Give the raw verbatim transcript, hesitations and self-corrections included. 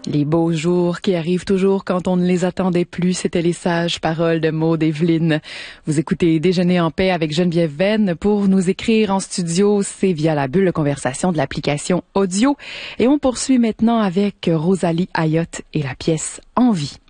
Les beaux jours qui arrivent toujours quand on ne les attendait plus, c'était les sages paroles de Maud Evelyne. Vous écoutez Déjeuner en paix avec Geneviève Venn. Pour nous écrire en studio, c'est via la bulle de conversation de l'application audio. Et on poursuit maintenant avec Rosalie Ayotte et la pièce Envie.